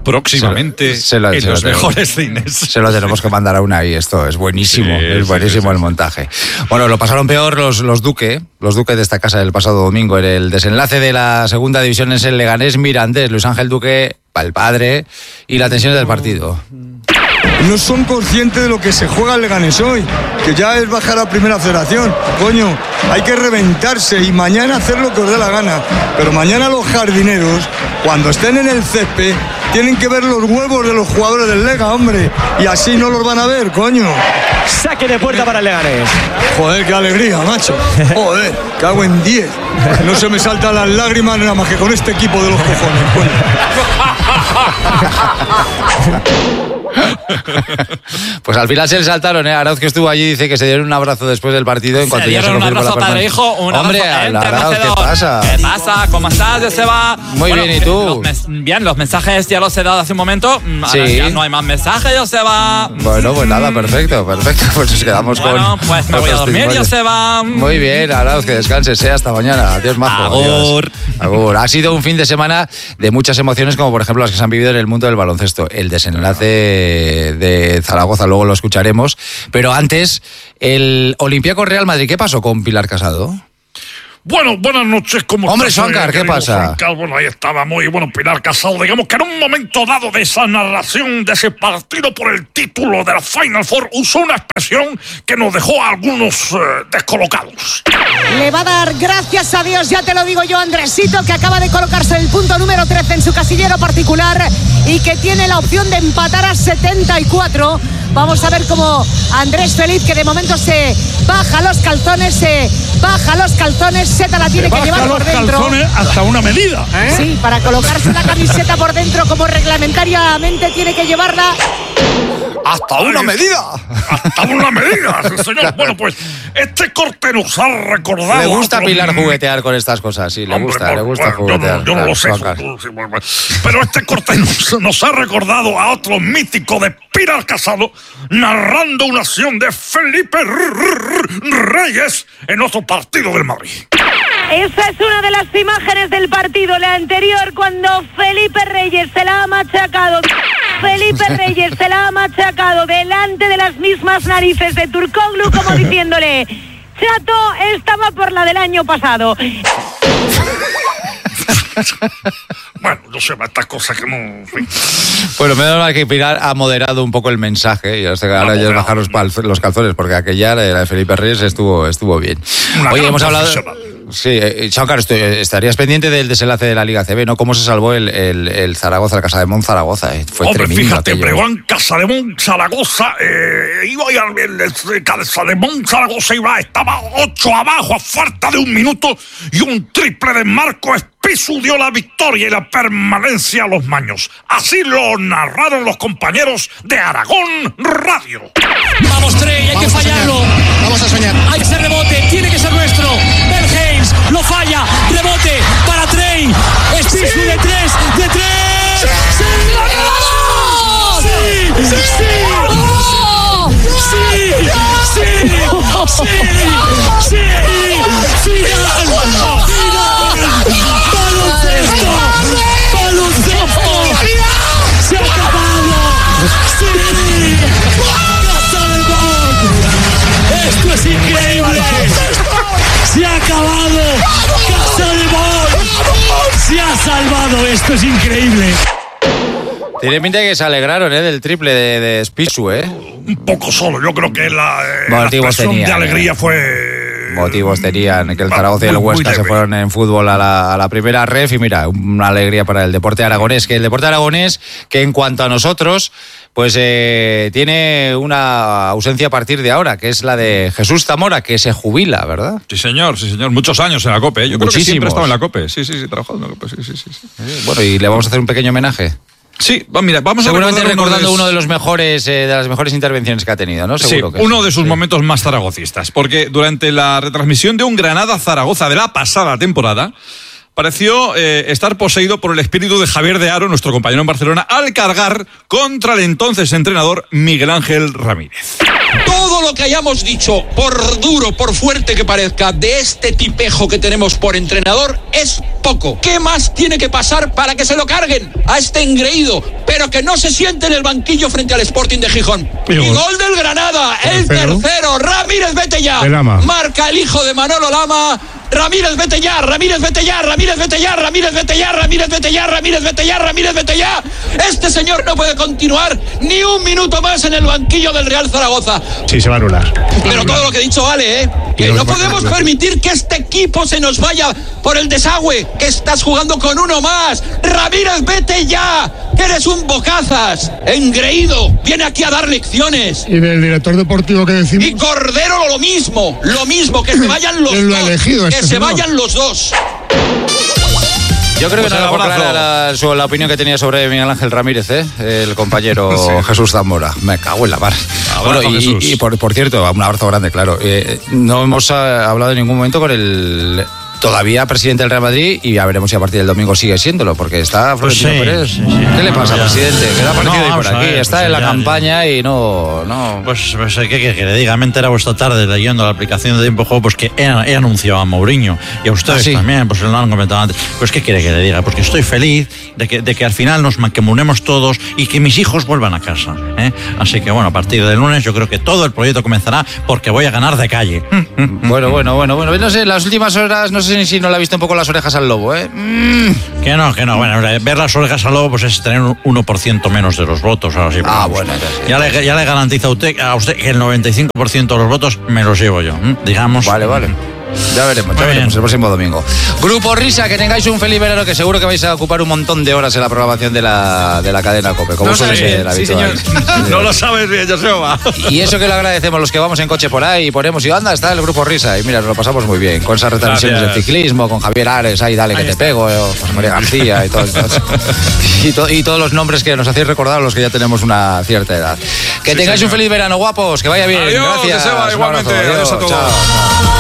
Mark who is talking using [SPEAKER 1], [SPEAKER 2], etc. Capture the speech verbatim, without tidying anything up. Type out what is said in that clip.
[SPEAKER 1] próximamente
[SPEAKER 2] se lo, se lo,
[SPEAKER 1] en
[SPEAKER 2] se
[SPEAKER 1] los
[SPEAKER 2] lo
[SPEAKER 1] mejores cines.
[SPEAKER 2] Se lo tenemos que mandar a una y esto es buenísimo,
[SPEAKER 1] Sí,
[SPEAKER 2] es
[SPEAKER 1] sí,
[SPEAKER 2] buenísimo
[SPEAKER 1] sí, sí,
[SPEAKER 2] el
[SPEAKER 1] sí.
[SPEAKER 2] montaje. Bueno, lo pasaron peor los, los Duque, los Duque de esta casa del pasado domingo en el desenlace de la segunda división es el Leganés Mirandés, Luis Ángel Duque, el padre, y la tensión del partido.
[SPEAKER 3] No son conscientes de lo que se juega el Leganés hoy, que ya es bajar a primera federación. Coño, hay que reventarse y mañana hacer lo que os dé la gana. Pero mañana los jardineros, cuando estén en el césped, tienen que ver los huevos de los jugadores del Lega, hombre. Y así no los van a ver, coño.
[SPEAKER 4] Saque de puerta para el Leganés.
[SPEAKER 3] Joder, qué alegría, macho. Joder, cago en diez. No se me saltan las lágrimas nada más que con este equipo de los cojones, coño.
[SPEAKER 2] Pues al final se le saltaron, ¿eh? Arauz, que estuvo allí, dice que se dieron un abrazo después del partido en cuanto
[SPEAKER 5] se
[SPEAKER 2] ya se
[SPEAKER 5] dieron un
[SPEAKER 2] confirmó la
[SPEAKER 5] abrazo padre hijo, un
[SPEAKER 2] Hombre,
[SPEAKER 5] abrazo
[SPEAKER 2] Arauz, ¿qué pasa?
[SPEAKER 5] ¿Qué pasa? ¿Cómo estás, Joseba?
[SPEAKER 2] Muy
[SPEAKER 5] Bueno,
[SPEAKER 2] bien, ¿y tú?
[SPEAKER 5] Los mes- bien, los mensajes ya los he dado hace un momento. Mm, ahora
[SPEAKER 2] Sí.
[SPEAKER 5] ya no hay más mensajes, Joseba.
[SPEAKER 2] Bueno, pues nada, perfecto, perfecto. Pues nos quedamos
[SPEAKER 5] Bueno,
[SPEAKER 2] con...
[SPEAKER 5] pues me voy a
[SPEAKER 2] los
[SPEAKER 5] dormir,
[SPEAKER 2] testimonios.
[SPEAKER 5] Joseba.
[SPEAKER 2] Muy bien, Arauz, que descanses, ¿eh? Hasta mañana. Adiós, majo.
[SPEAKER 5] Agur.
[SPEAKER 2] Adiós. Agur. Ha sido un fin de semana de muchas emociones, como por ejemplo las que se han vivido en el mundo del baloncesto. El desenlace de Zaragoza, luego lo escucharemos. Pero antes, el Olympiacos Real Madrid. ¿Qué pasó con Pilar Casado?
[SPEAKER 6] Bueno, buenas noches, ¿cómo
[SPEAKER 2] Hombre,
[SPEAKER 6] estás,
[SPEAKER 2] Juancar,
[SPEAKER 6] eh,
[SPEAKER 2] ¿qué
[SPEAKER 6] querido
[SPEAKER 2] pasa?
[SPEAKER 6] Juancar? Bueno, ahí estaba muy bueno Pilar Casado. Digamos que en un momento dado de esa narración de ese partido por el título de la Final Four usó una expresión que nos dejó a algunos eh, descolocados.
[SPEAKER 7] Le va a dar gracias a Dios, ya te lo digo yo, Andresito, que acaba de colocarse el punto número trece en su casillero particular y que tiene la opción de empatar a setenta y cuatro. Vamos a ver cómo Andrés Feliz, que de momento se baja los calzones, se baja los calzones, Seta la tiene que
[SPEAKER 6] Baja
[SPEAKER 7] llevar
[SPEAKER 6] los
[SPEAKER 7] por dentro.
[SPEAKER 6] calzones hasta una medida, ¿eh?
[SPEAKER 7] Sí, para colocarse la camiseta por dentro como reglamentariamente tiene que llevarla.
[SPEAKER 2] ¡Hasta una medida!
[SPEAKER 6] Hasta una medida, sí, señor. Bueno, pues este corte nos ha recordado...
[SPEAKER 2] Le gusta a
[SPEAKER 6] otro-
[SPEAKER 2] Pilar juguetear con estas cosas, sí, le
[SPEAKER 6] Hombre,
[SPEAKER 2] gusta,
[SPEAKER 6] bueno,
[SPEAKER 2] le gusta
[SPEAKER 6] bueno, yo no-
[SPEAKER 2] juguetear.
[SPEAKER 6] Yo no, lo sé,
[SPEAKER 2] Juancar.
[SPEAKER 6] sí, bueno, bueno. Pero este corte nos, nos ha recordado a otro mítico de Pilar Casado narrando una acción de Felipe Reyes en otro partido del Madrid.
[SPEAKER 8] Esa es una de las imágenes del partido, la anterior, cuando Felipe Reyes se la ha machacado. Felipe Reyes se la ha machacado delante de las mismas narices de Turkoglu, como diciéndole: Chato, estaba por la del año pasado.
[SPEAKER 6] Bueno, no sé, estas cosas que no... en fin.
[SPEAKER 2] Bueno, me da que Pilar ha moderado un poco el mensaje y ahora ya es bajar los, pal- los calzones, porque aquella, la de Felipe Reyes, estuvo, estuvo bien.
[SPEAKER 6] Una
[SPEAKER 2] Oye,
[SPEAKER 6] gran
[SPEAKER 2] hemos hablado...
[SPEAKER 6] profesional.
[SPEAKER 2] Sí, eh, Chaucar, estarías pendiente del desenlace de la Liga C B, ¿no? ¿Cómo se salvó el, el, el Zaragoza, el Casademont Zaragoza? Eh? Fue
[SPEAKER 6] Hombre,
[SPEAKER 2] tremendo
[SPEAKER 6] fíjate,
[SPEAKER 2] aquello.
[SPEAKER 6] Bregón Casademont Zaragoza, eh, iba a el, el, el Casademont Zaragoza iba, estaba ocho abajo a falta de un minuto y un triple de Marco Espisu dio la victoria y la permanencia a los maños. Así lo narraron los compañeros de Aragón Radio.
[SPEAKER 9] Vamos, Trey, hay que fallarlo. Vamos a soñar. Hay que ser rebote, tiene que ser nuestro. Bell Haynes lo falla. Rebote para Trey. Espisu
[SPEAKER 8] ¡Sí!
[SPEAKER 9] de tres, de tres. ¡Sí! ¡Sí! ¡Sí! ¡Sí! ¡Sí! ¡Sí! ¡Sí! ¡Sí! ¡Final! ¡Final! ¡Baloncesto! ¡Baloncesto! ¡Se ha acabado! ¡Sí! ¡Casa del Gol! ¡Esto es increíble! ¡Se ha acabado! ¡Casa del Gol! ¡Se ha salvado! ¡Esto es increíble!
[SPEAKER 2] Tiene pinta de que se alegraron, ¿eh? Del triple de, de Espisu, ¿eh?
[SPEAKER 6] Un poco solo, yo creo que la, eh, la
[SPEAKER 2] Motivos
[SPEAKER 6] expresión
[SPEAKER 2] tenían,
[SPEAKER 6] de alegría
[SPEAKER 2] eh.
[SPEAKER 6] fue...
[SPEAKER 2] Motivos tenían que el
[SPEAKER 6] Va,
[SPEAKER 2] Zaragoza y el
[SPEAKER 6] muy, muy
[SPEAKER 2] Huesca se
[SPEAKER 6] leve.
[SPEAKER 2] fueron en fútbol a la, a la primera ref y mira, una alegría para el deporte aragonés, que el deporte aragonés que en cuanto a nosotros pues eh, tiene una ausencia a partir de ahora, que es la de Jesús Zamora, que se jubila, ¿verdad?
[SPEAKER 1] Sí, señor, sí, señor. Muchos años en la COPE. ¿eh? Yo creo que siempre
[SPEAKER 2] Muchísimos.
[SPEAKER 1] he estado en la COPE. Sí, sí, sí, trabajado en la COPE. Sí, sí, sí. sí.
[SPEAKER 2] Bueno, y le vamos a hacer un pequeño homenaje.
[SPEAKER 1] Sí, va, mira, vamos
[SPEAKER 2] Seguramente
[SPEAKER 1] a recordar
[SPEAKER 2] recordando
[SPEAKER 1] uno
[SPEAKER 2] uno de los mejores, eh, de las mejores intervenciones que ha tenido, ¿no? Seguro
[SPEAKER 1] sí,
[SPEAKER 2] que
[SPEAKER 1] uno
[SPEAKER 2] sí.
[SPEAKER 1] de sus
[SPEAKER 2] Sí.
[SPEAKER 1] momentos más zaragocistas, porque durante la retransmisión de un Granada-Zaragoza de la pasada temporada, pareció eh, estar poseído por el espíritu de Javier de Haro, nuestro compañero en Barcelona, al cargar contra el entonces entrenador Miguel Ángel Ramírez. Todos
[SPEAKER 10] lo que hayamos dicho, por duro, por fuerte que parezca, de este tipejo que tenemos por entrenador, es poco. ¿Qué más tiene que pasar para que se lo carguen a este engreído, pero que no se siente en el banquillo frente al Sporting de Gijón? Y gol del Granada, el tercero. Ramírez, vete ya. Marca el hijo de Manolo Lama. Ramírez, vete ya, Ramírez, vete ya, Ramírez, vete ya, Ramírez, vete ya, Ramírez, vete ya, Ramírez, vete ya, Ramírez, vete ya. Este señor no puede continuar ni un minuto más en el banquillo del Real Zaragoza.
[SPEAKER 11] Sí, se va a anular.
[SPEAKER 10] Pero todo lo que he dicho vale, ¿eh? Que no podemos permitir que este equipo se nos vaya por el desagüe, que estás jugando con uno más. Ramírez, vete ya, que eres un bocazas, engreído, viene aquí a dar lecciones.
[SPEAKER 11] Y del director deportivo que decimos.
[SPEAKER 10] Y Cordero lo mismo, lo mismo, que se vayan los
[SPEAKER 11] lo
[SPEAKER 10] dos,
[SPEAKER 11] elegido,
[SPEAKER 10] que
[SPEAKER 11] este
[SPEAKER 10] se
[SPEAKER 11] señor.
[SPEAKER 10] vayan los dos.
[SPEAKER 2] Yo creo que
[SPEAKER 1] Pues
[SPEAKER 2] no era
[SPEAKER 1] abrazo.
[SPEAKER 2] clara la, su- la opinión que tenía sobre Miguel Ángel Ramírez, ¿eh? El compañero Jesús Zamora. Me cago en la mar.
[SPEAKER 1] Abrazo,
[SPEAKER 2] Bueno, y,
[SPEAKER 1] Jesús.
[SPEAKER 2] y por, por cierto, un abrazo grande, claro. Eh, no hemos ah, hablado en ningún momento con el todavía presidente del Real Madrid y ya veremos si a partir del domingo sigue siéndolo, porque está
[SPEAKER 12] Pues
[SPEAKER 2] Florentino
[SPEAKER 12] sí,
[SPEAKER 2] Pérez.
[SPEAKER 12] sí, sí.
[SPEAKER 2] ¿Qué le pasa,
[SPEAKER 12] No, ya.
[SPEAKER 2] presidente? ¿Qué le ha parecido
[SPEAKER 12] No,
[SPEAKER 2] ir por
[SPEAKER 12] vamos a
[SPEAKER 2] aquí?
[SPEAKER 12] ver,
[SPEAKER 2] está
[SPEAKER 12] pues
[SPEAKER 2] en la
[SPEAKER 12] ya,
[SPEAKER 2] campaña y no... no...
[SPEAKER 12] Pues, pues ¿qué quiere que le diga? Me he enterado esta tarde leyendo la aplicación de Tiempo Juego, pues que he, he anunciado a Mourinho y a ustedes
[SPEAKER 2] ¿Ah, sí?
[SPEAKER 12] también, pues lo han comentado antes. Pues ¿qué quiere que le diga? Porque estoy feliz de que, de que al final nos mancomunemos todos y que mis hijos vuelvan a casa, ¿eh? Así que bueno, a partir del lunes yo creo que todo el proyecto comenzará porque voy a ganar de calle.
[SPEAKER 2] Bueno, bueno, bueno, bueno. No sé, las últimas horas, no sé si no le ha visto un poco las orejas al lobo, ¿eh? Mm.
[SPEAKER 12] Que no, que no. Bueno, ver las orejas al lobo pues es tener un uno por ciento menos de los votos. Ahora sí,
[SPEAKER 2] Ah,
[SPEAKER 12] vamos.
[SPEAKER 2] bueno, entonces,
[SPEAKER 12] Ya le, ya le garantizo a usted, a usted que el noventa y cinco por ciento de los votos me los llevo yo, ¿eh? Digamos.
[SPEAKER 2] Vale, vale. Ya veremos, ya
[SPEAKER 12] Muy
[SPEAKER 2] veremos
[SPEAKER 12] bien.
[SPEAKER 2] el próximo domingo. Grupo Risa, que tengáis un feliz verano, que seguro que vais a ocupar un montón de horas en la programación de la, de la cadena COPE, como
[SPEAKER 1] No
[SPEAKER 2] suele
[SPEAKER 1] sabes
[SPEAKER 2] ser
[SPEAKER 1] bien, sí,
[SPEAKER 2] habitual.
[SPEAKER 1] No lo sabes bien, Joseba.
[SPEAKER 2] Y eso que lo agradecemos los que vamos en coche por ahí y ponemos y anda, está el Grupo Risa. Y mira, nos lo pasamos muy bien con esas retransmisiones
[SPEAKER 1] Gracias.
[SPEAKER 2] de ciclismo, con Javier Ares, ahí dale que te pego, eh, José María García y, todo, y, to- y todos los nombres que nos hacéis recordar a los que ya tenemos una cierta edad. Que
[SPEAKER 1] Sí,
[SPEAKER 2] tengáis
[SPEAKER 1] señor.
[SPEAKER 2] un feliz verano, guapos, que vaya bien.
[SPEAKER 1] Adiós,
[SPEAKER 2] Gracias.
[SPEAKER 1] Joseba,
[SPEAKER 2] Un
[SPEAKER 1] igualmente.
[SPEAKER 2] abrazo,
[SPEAKER 1] Adiós a todos.
[SPEAKER 2] chao.